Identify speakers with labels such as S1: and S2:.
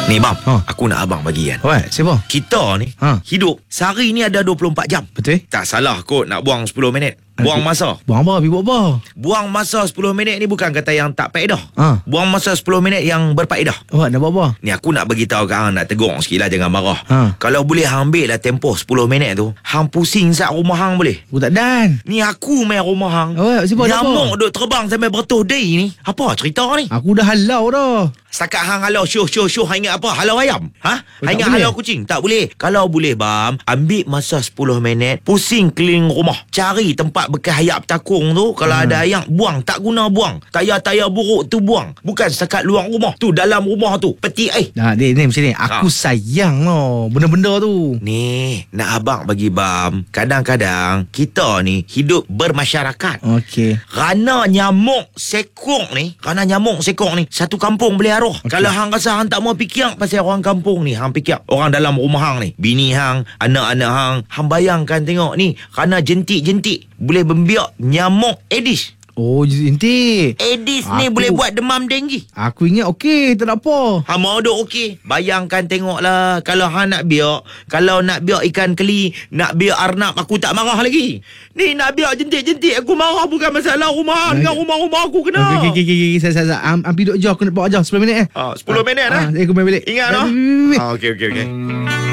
S1: Ni bang, aku nak abang bagi kan.
S2: What? Siapa?
S1: Kita ni hidup sehari ni ada 24 jam.
S2: Betul?
S1: Tak salah kot nak buang 10 minit. Buang masa.
S2: Buang apa? Pergi buat apa?
S1: Buang masa 10 minit ni bukan kata yang tak faedah. Buang masa 10 minit yang berfaedah.
S2: Awak nak buat apa?
S1: Ni aku nak bagi tahu kat hang, nak tegur sikit lah, jangan marah. Kalau boleh hang ambil lah tempoh 10 minit tu, hang pusing sat rumah hang boleh.
S2: Aku tak dan.
S1: Ni aku main rumah hang.
S2: Nyamuk
S1: duk terbang sampai beratus day ni. Apa cerita ni?
S2: Aku dah halau dah.
S1: Setakat hang halau show. Hang ingat apa? Halau ayam? Hang ingat halau kucing? Tak boleh. Kalau boleh bam, ambil masa 10 minit, pusing keliling rumah, cari tempat bekas ayak bertakung tu. Kalau ada ayak, buang. Tak guna buang. Tayar-tayar buruk tu buang. Bukan setakat luar rumah tu, dalam rumah tu peti air.
S2: Ni macam ni. Aku sayang tau benda-benda tu.
S1: Ni nak abang bagi bam, kadang-kadang kita ni hidup bermasyarakat.
S2: Okey.
S1: Kerana nyamuk sekok ni, satu kampung boleh aruh. Kalau hang rasa hang tak mau fikir pasal orang kampung ni, hang fikir orang dalam rumah hang ni, bini hang, anak-anak hang bayangkan tengok ni, kerana jentik-jentik boleh membiak nyamuk Aedes.
S2: Oh, jentik.
S1: Aedes ni boleh buat demam denggi.
S2: Aku ingat okey, tak ada apa.
S1: Hang mau duk okey. Bayangkan tengoklah, kalau hang nak biak, kalau nak biak ikan keli, nak biak arnab, aku tak marah lagi. Ni nak biak jentik-jentik, aku marah bukan masalah rumah hang dengan rumah-rumah aku kena.
S2: Okey. Saya ambil duduk je, aku nak bawa je 10 minit
S1: 10 minit
S2: aku main balik.
S1: Ingat Okey.